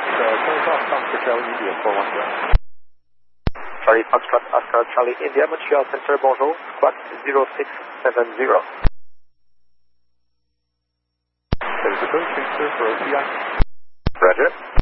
Foxtrot Oscar Charlie India 410. Charlie Foxtrot Oscar Charlie India, Montreal Center, bonjour, squawk 0670. There's the first picture for OCI. Roger.